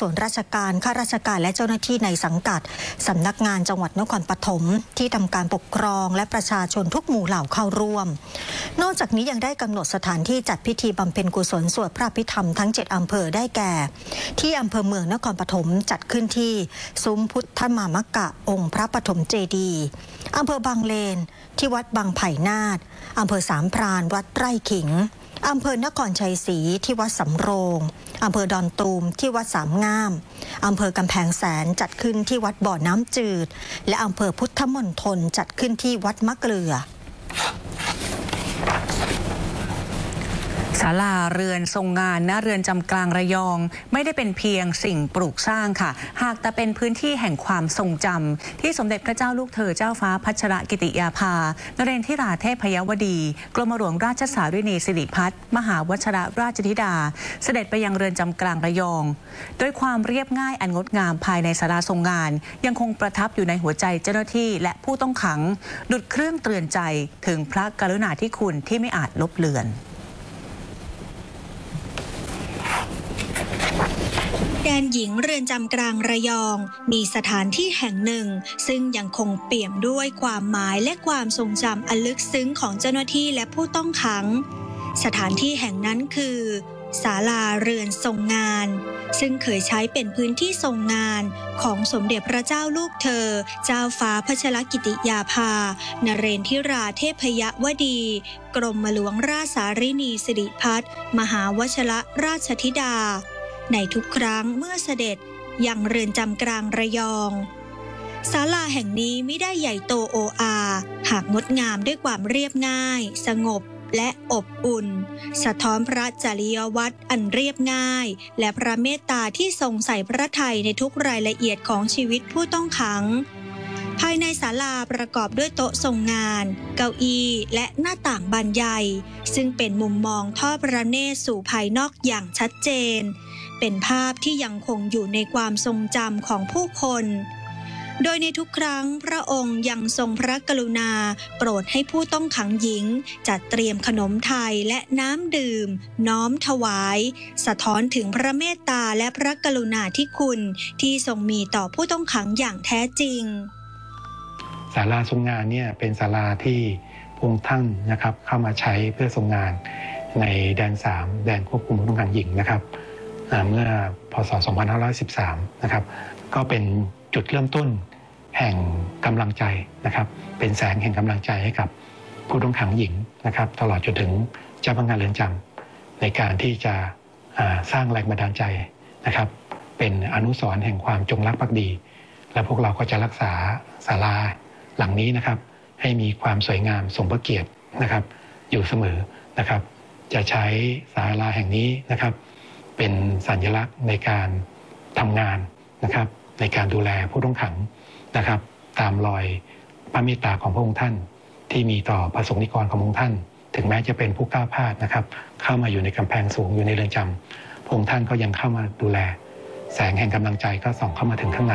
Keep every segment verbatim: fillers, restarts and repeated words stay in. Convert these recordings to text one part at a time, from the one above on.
ส่วนราชการข้าราชการและเจ้าหน้าที่ในสังกัดสำนักงานจังหวัดนครปฐมที่ทำการปกครองและประชาชนทุกหมู่เหล่าเข้าร่วมนอกจากนี้ยังได้กำหนดสถานที่จัดพิธีบำเพ็ญกุศลสวดพระอภิธรรมทั้งเจ็ดอำเภอได้แก่ที่อำเภอเมืองนครปฐมจัดขึ้นที่ซุ้มพุทธมามกะองค์พระปฐมเจดีย์อำเภอบางเลนที่วัดบางไผ่นาฏอำเภอสามพรานวัดไร่ขิงอำเภอนครชัยศรีที่วัดสำโรงอำเภอดอนตูมที่วัดสามงามอำเภอกำแพงแสนจัดขึ้นที่วัดบ่อน้ำจืดและอำเภอพุทธมณฑลจัดขึ้นที่วัดมะเกลือศาลาเรือนทรงงานณเรือนจำกลางระยองไม่ได้เป็นเพียงสิ่งปลูกสร้างค่ะหากแต่เป็นพื้นที่แห่งความทรงจำที่สมเด็จพระเจ้าลูกเธอเจ้าฟ้าพัชรกิติยาภานเรนทิราเทพยวดีกรมหลวงราชสารินีสิริพัฒน์มหาวชิรราชธิดาเสด็จไปยังเรือนจำกลางระยองโดยความเรียบง่ายอันงดงามภายในศาลาทรงงานยังคงประทับอยู่ในหัวใจเจ้าหน้าที่และผู้ต้องขังดุจเครื่องเตือนใจถึงพระกรุณาธิคุณที่ไม่อาจลบเลือนแดนหญิงเรือนจำกลางระยองมีสถานที่แห่งหนึ่งซึ่งยังคงเปี่ยมด้วยความหมายและความทรงจำอันลึกซึ้งของเจ้าหน้าที่และผู้ต้องขังสถานที่แห่งนั้นคือศาลาเรือนทรงงานซึ่งเคยใช้เป็นพื้นที่ทรงงานของสมเด็จพระเจ้าลูกเธอเจ้าฟ้าพัชรกิติยาภานเรนทิราเทพยวดีกรมหลวงราชสารินีสิริพัฒน์มหาวชิรราชธิดาในทุกครั้งเมื่อเสด็จยังเรือนจำกลางระยองศาลาแห่งนี้ไม่ได้ใหญ่โตโออาหากงดงามด้วยความเรียบง่ายสงบและอบอุ่นสะท้อนพระจริยวัตรอันเรียบง่ายและพระเมตตาที่ทรงใส่พระทัยในทุกรายละเอียดของชีวิตผู้ต้องขังภายในศาลาประกอบด้วยโต๊ะทรงงานเก้าอี้และหน้าต่างบานใหญ่ซึ่งเป็นมุมมองทอดพระเนตรสู่ภายนอกอย่างชัดเจนเป็นภาพที่ยังคงอยู่ในความทรงจำของผู้คนโดยในทุกครั้งพระองค์ยังทรงพระกรุณาโปรดให้ผู้ต้องขังหญิงจัดเตรียมขนมไทยและน้ำดื่มน้อมถวายสะท้อนถึงพระเมตตาและพระกรุณาธิคุณที่ทรงมีต่อผู้ต้องขังอย่างแท้จริงศาลาทรงงานเนี่ยเป็นศาลาที่พระองค์ท่านนะครับเข้ามาใช้เพื่อทรงงานในแดนสามแดนควบคุมผู้ต้องขังหญิงนะครับเมื่อพ.ศ. สองพันห้าร้อยสิบสามนะครับก็เป็นจุดเริ่มต้นแห่งกำลังใจนะครับเป็นแสงแห่งกำลังใจให้กับผู้ต้องขังหญิงนะครับตลอดจนถึงเจ้าพนักงานเรือนจำในการที่จะสร้างแรงบันดาลใจนะครับเป็นอนุสรณ์แห่งความจงรักภักดีและพวกเราก็จะรักษาศาลาหลังนี้นะครับให้มีความสวยงามสมพระเกียรตินะครับอยู่เสมอนะครับจะใช้ศาลาแห่งนี้นะครับเป็นสัญลักษณ์ในการทำงานนะครับในการดูแลผู้ต้องขังนะครับตามรอยพระเมตตาของพระองค์ท่านที่มีต่อประสงค์นิกรของพระองค์ท่านถึงแม้จะเป็นผู้ก้าวพลาดนะครับเข้ามาอยู่ในกำแพงสูงอยู่ในเรือนจำพระองค์ท่านก็ยังเข้ามาดูแลแสงแห่งกำลังใจก็ส่องเข้ามาถึงข้างใน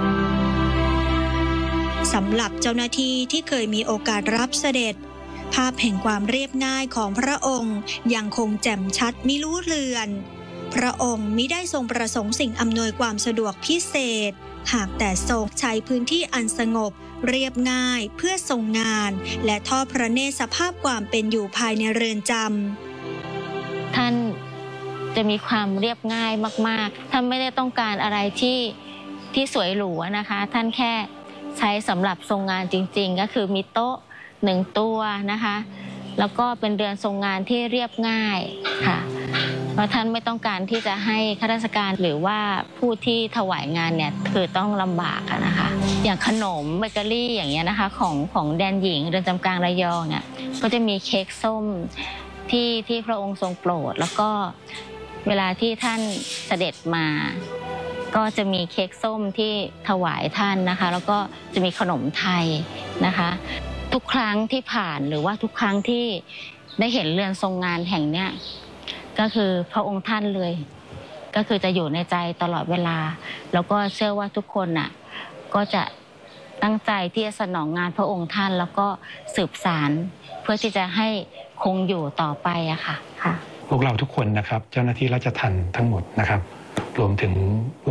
สำหรับเจ้าหน้าที่ที่เคยมีโอกาสรับเสด็จภาพแห่งความเรียบง่ายของพระองค์ยังคงแจ่มชัดมิรู้เลือนพระองค์มิได้ทรงประสงค์สิ่งอำนวยความสะดวกพิเศษหากแต่ทรงใช้พื้นที่อันสงบเรียบง่ายเพื่อทรงงานและทอดพระเนตรสภาพความเป็นอยู่ภายในเรือนจำท่านจะมีความเรียบง่ายมากๆท่านไม่ได้ต้องการอะไรที่ที่สวยหรูนะคะท่านแค่ใช้สำหรับทรงงานจริงๆก็คือมีโต๊ะหนึ่งตัวนะคะแล้วก็เป็นเรือนทรงงานที่เรียบง่ายค่ะเพราะท่านไม่ต้องการที่จะให้ข้าราชการหรือว่าผู้ที่ถวายงานเนี่ยคือต้องลำบากนะคะอย่างขนมเบเกอรี่อย่างเงี้ยนะคะของของแดนหญิงเรือนจำกลางระยองเนี่ยก็จะมีเค้กส้มที่ที่พระองค์ทรงโปรดแล้วก็เวลาที่ท่านเสด็จมาก็จะมีเค้กส้มที่ถวายท่านนะคะแล้วก็จะมีขนมไทยนะคะทุกครั้งที่ผ่านหรือว่าทุกครั้งที่ได้เห็นเรือนทรงงานแห่งเนี้ยก็คือพระองค์ท่านเลยก็คือจะอยู่ในใจตลอดเวลาแล้วก็เชื่อว่าทุกคนน่ะก็จะตั้งใจที่จะสนองงานพระองค์ท่านแล้วก็สืบสานเพื่อที่จะให้คงอยู่ต่อไปอะค่ะค่ะพวกเราทุกคนนะครับเจ้าหน้าที่ราชทัณฑ์ทั้งหมดนะครับรวมถึง